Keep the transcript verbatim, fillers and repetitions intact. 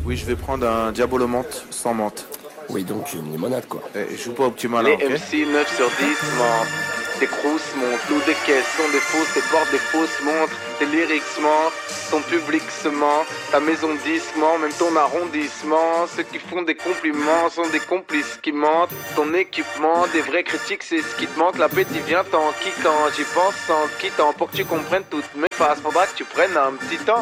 Oui, je vais prendre un Diabolo menthe sans menthe. Oui, donc une limonade, quoi. Et je joue pas au petit malin, Les ok? M C neuf sur dix mentent. Tes crousses montent, l'eau des caisses sont des fausses, tes portes des fausses montres, tes lyrics mentent, ton public se ment, ta maison disque ment, même ton arrondissement. Ceux qui font des compliments sont des complices qui mentent. Ton équipement, des vrais critiques, c'est ce qui te manque. L'appétit vient en kickant, j'y pense en te quittant. Pour que tu comprennes toutes mes phases, faudra que tu prennes un petit temps.